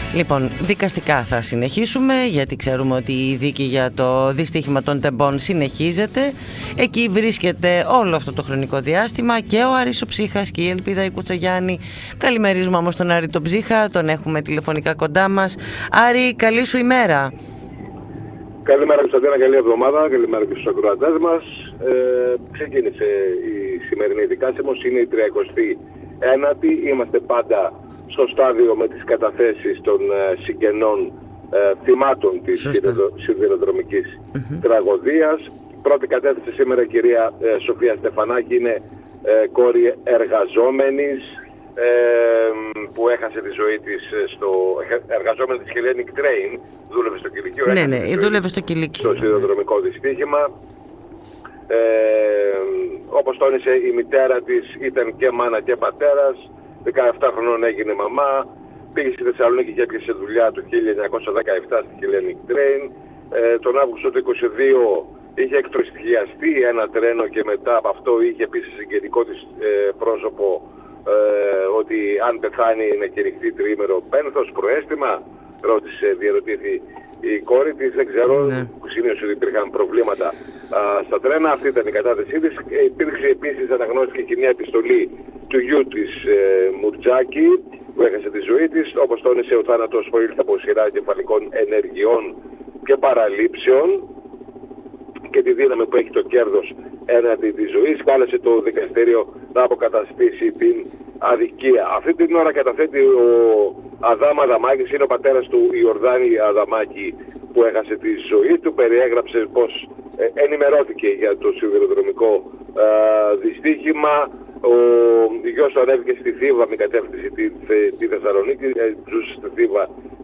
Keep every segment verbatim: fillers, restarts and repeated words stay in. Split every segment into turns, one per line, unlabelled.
Λοιπόν, δικαστικά θα συνεχίσουμε, γιατί ξέρουμε ότι η δίκη για το δυστύχημα των τεμπών συνεχίζεται. Εκεί βρίσκεται όλο αυτό το χρονικό διάστημα και ο Άρης ο Ψύχας και η Ελπίδα η Κουτσογιάννη. Καλημερίζουμε όμως τον Άρη τον Ψύχα, τον έχουμε τηλεφωνικά κοντά μας. Άρη, καλή σου ημέρα.
Καλημέρα Κωνσταντίνα, καλή εβδομάδα, καλημέρα και στους ακροατές μας. Ε, ξεκίνησε η σημερινή δικάσιμος, είναι η τριακοστή ένατη. Είμαστε πάντα στο στάδιο με τις καταθέσεις των ε, συγγενών ε, θυμάτων της σιδηροδρομικής mm-hmm. τραγωδίας. Πρώτη κατέθεση σήμερα η κυρία ε, Σοφία Στεφανάκη, είναι ε, κόρη εργαζόμενης ε, που έχασε τη ζωή της στο εργαζόμενη της Hellenic Train, δούλευε στο κηλικείο.
Ναι, ναι, δούλευε στο κηλικείο.
Στο σιδηροδρομικό δυστύχημα. Ε, όπως τόνισε, η μητέρα της ήταν και μάνα και πατέρας. δεκαεπτά χρονών έγινε μαμά, πήγε στη Θεσσαλονίκη και έπιασε δουλειά το χίλια εννιακόσια δεκαεπτά στη Hellenic Train. Ε, τον Αύγουστο του είκοσι δύο είχε εκτροχιαστεί ένα τρένο και μετά από αυτό είχε επίσης συγγενικό της ε, πρόσωπο ε, ότι αν πεθάνει να κηρυχθεί τριήμερο πένθος, προαίσθημα, ρώτησε, διερωτήθη η κόρη της. Δεν ξέρω, ναι. Σημείωσε ότι υπήρχαν προβλήματα α, στα τρένα. Αυτή ήταν η κατάθεσή της. Ε, υπήρξε επίσης, αναγνώστηκε και μια επιστολή του γιου της ε, Μουρτζάκη που έχασε τη ζωή της. Όπως τόνισε, ο θάνατος προήλθε από σειρά κεφαλικών ενεργειών και παραλήψεων και τη δύναμη που έχει το κέρδος έναντι της ζωής. Κάλεσε το δικαστήριο να αποκαταστήσει την αδικία. Αυτή την ώρα καταθέτει ο Αδάμ Αδαμάκης, είναι ο πατέρας του Ιορδάνη Αδαμάκη που έχασε τη ζωή του. Περιέγραψε πως ε, ενημερώθηκε για το σιδηροδρομικό ε, δυστύχημα. Ο γιος του ανέβηκε στη Θήβα με κατεύθυνση τη, τη Θεσσαλονίκη, ε, ζούσε στη Θήβα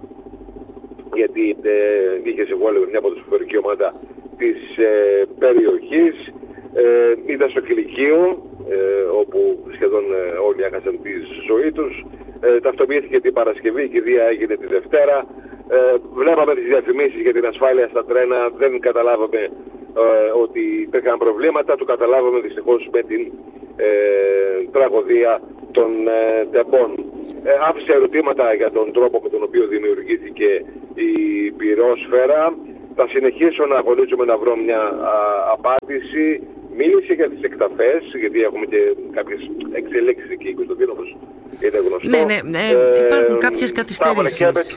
γιατί ε, είχε συμβόλαιο με μια ποδοσφαιρική ομάδα της ε, περιοχής. Ε, ήταν στο κηλικείο ε, όπου σχεδόν ε, όλοι έχασαν τη ζωή τους. Ε, ταυτοποιήθηκε την Παρασκευή, η κηδεία έγινε τη Δευτέρα. Ε, βλέπαμε τις διαφημίσεις για την ασφάλεια στα τρένα, δεν καταλάβαμε ε, ότι υπήρχαν προβλήματα. Το καταλάβαμε δυστυχώς με την ε, τραγωδία των ε, τεμπών. Ε, άφησε ερωτήματα για τον τρόπο με τον οποίο δημιουργήθηκε η πυρόσφαιρα. Θα συνεχίσω να αγωνίζομαι να βρω μια α, απάντηση. Μίλησε για τις εκταφές, γιατί έχουμε και κάποιες εξελίξεις εκεί, Κωνσταντίνο, όπως είναι γνωστό.
Ναι, ναι, ναι, υπάρχουν ε, κάποιες καθυστερήσεις.